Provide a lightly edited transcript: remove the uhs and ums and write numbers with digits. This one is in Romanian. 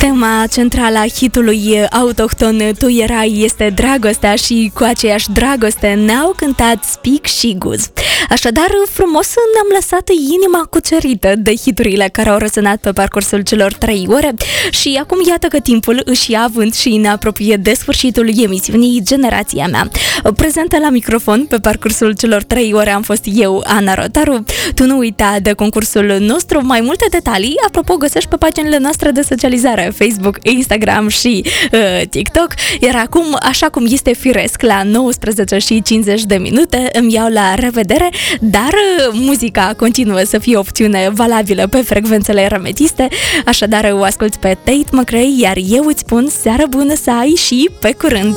Tema centrală a hitului autohton Tu erai este dragostea și cu aceeași dragoste ne-au cântat Spic și Guz. Așadar, frumos ne-am lăsat inima cucerită de hiturile care au răsunat pe parcursul celor 3 ore și acum iată că timpul își ia avânt și ne apropie de sfârșitul emisiunii Generația mea. Prezentă la microfon pe parcursul celor 3 ore am fost eu, Ana Rotaru. Tu nu uita de concursul nostru, mai multe detalii, apropo, găsești pe paginile noastre de socializare, Facebook, Instagram și TikTok. Iar acum, așa cum este firesc, la 19:50 îmi iau la revedere, dar muzica continuă să fie o opțiune valabilă pe frecvențele hermetiste, așadar o asculți pe Tate McRae, iar eu îți spun seară bună să ai și pe curând!